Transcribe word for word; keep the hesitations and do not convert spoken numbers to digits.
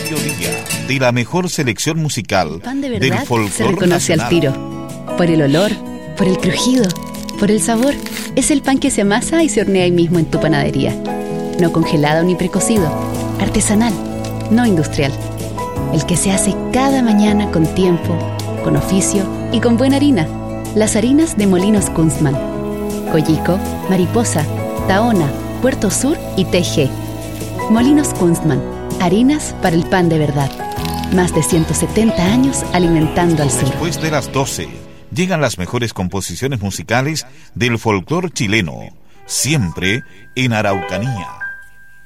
mediodía de la mejor selección musical Pan de del verdad folclore se reconoce nacional. al tiro. Por el olor, por el crujido, por el sabor. Es el pan que se amasa y se hornea ahí mismo en tu panadería. No congelado ni precocido. Artesanal, no industrial. El que se hace cada mañana con tiempo, con oficio y con buena harina. Las harinas de Molinos Kunstmann. Coyico, Mariposa, Tahona, Puerto Sur y T G. Molinos Kunstmann. Harinas para el pan de verdad. Más de ciento setenta años alimentando al sur. Después de las doce, llegan las mejores composiciones musicales del folclore chileno. Siempre en Araucanía.